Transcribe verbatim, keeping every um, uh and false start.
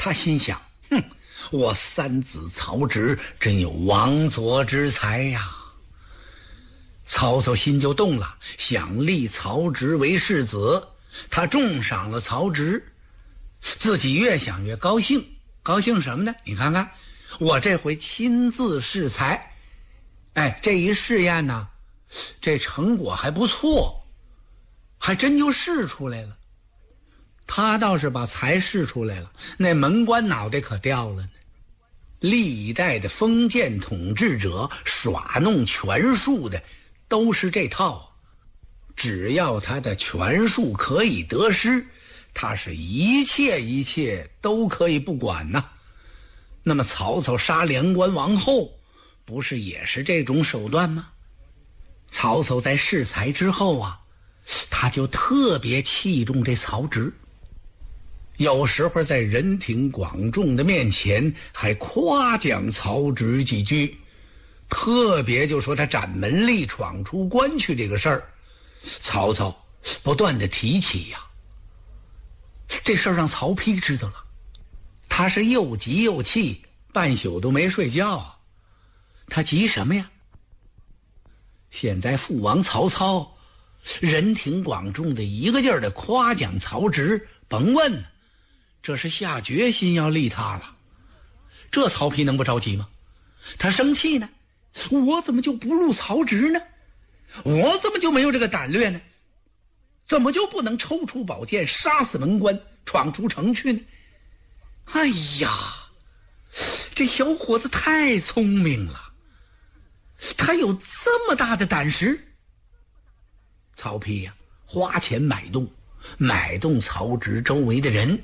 他心想，哼，我三子曹植真有王佐之才呀。曹操心就动了，想立曹植为世子，他重赏了曹植，自己越想越高兴。高兴什么呢？你看看，我这回亲自试才，哎，这一试验呢，这成果还不错，还真就试出来了。他倒是把才试出来了，那门官脑袋可掉了呢。历代的封建统治者耍弄权术的都是这套，只要他的权术可以得失，他是一切一切都可以不管呐。那么曹操杀梁关王后，不是也是这种手段吗？曹操在试才之后啊，他就特别器重这曹植，有时候在人挺广众的面前还夸奖曹植几句，特别就说他斩门吏闯出关去这个事儿，曹操不断的提起呀。这事儿让曹丕知道了，他是又急又气，半宿都没睡觉啊。他急什么呀？现在父王曹操人挺广众的一个劲儿的夸奖曹植，甭问了，这是下决心要立他了。这曹丕能不着急吗？他生气呢，我怎么就不入曹植呢？我怎么就没有这个胆略呢？怎么就不能抽出宝剑杀死门官，闯出城去呢？哎呀，这小伙子太聪明了，他有这么大的胆识。曹丕呀、啊，花钱买动买动曹植周围的人，